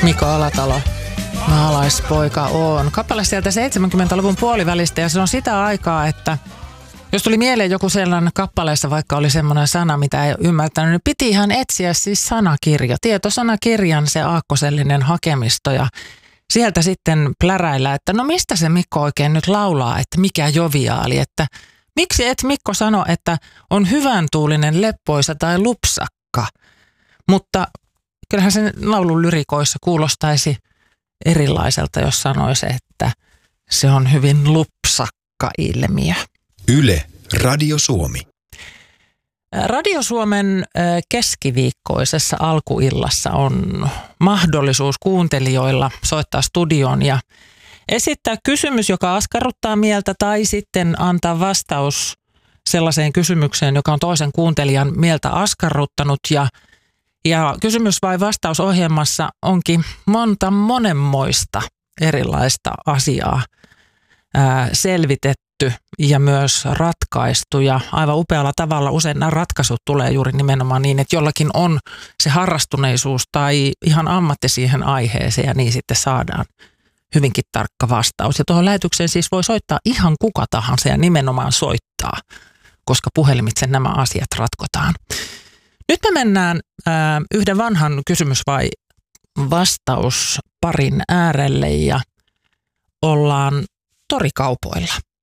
Mikko Alatalo, maalaispoika on. Kappale sieltä 70-luvun puolivälistä ja se on sitä aikaa, että jos tuli mieleen joku sellainen kappaleessa, vaikka oli semmoinen sana, mitä ei ymmärtänyt, niin piti ihan etsiä siis sanakirja. Tietosanakirjan se aakkosellinen hakemisto ja sieltä sitten pläräillä, että no mistä se Mikko oikein nyt laulaa, että mikä joviaali, että miksi et Mikko sano, että on hyvän tuulinen, leppoisa tai lupsakka, mutta kyllähän sen laulun lyrikoissa kuulostaisi erilaiselta, jos sanoisi, että se on hyvin lupsakka ilmiö. Yle, Radio Suomi. Radio Suomen keskiviikkoisessa alkuillassa on mahdollisuus kuuntelijoilla soittaa studioon ja esittää kysymys, joka askarruttaa mieltä, tai sitten antaa vastaus sellaiseen kysymykseen, joka on toisen kuuntelijan mieltä askarruttanut. Ja kysymys vai vastaus ohjelmassa onkin monenmoista erilaista asiaa selvitetty ja myös ratkaistu. Ja aivan upealla tavalla usein nämä ratkaisut tulee juuri nimenomaan niin, että jollakin on se harrastuneisuus tai ihan ammatti siihen aiheeseen ja niin sitten saadaan hyvinkin tarkka vastaus. Ja tuohon lähetykseen siis voi soittaa ihan kuka tahansa ja nimenomaan soittaa, koska puhelimitse nämä asiat ratkotaan. Nyt me mennään yhden vanhan kysymys vai vastausparin äärelle ja ollaan torikaupoilla.